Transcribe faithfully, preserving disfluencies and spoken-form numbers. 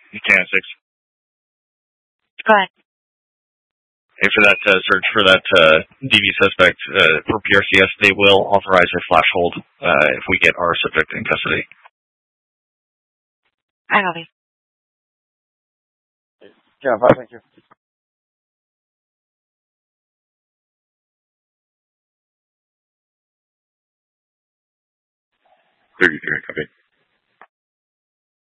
Can six. Go ahead. Hey, for that uh, search for that uh, D V suspect uh, for P R C S, they will authorize a flash hold uh, if we get our subject in custody. I copy. Yeah, thank you. thirty-three, copy.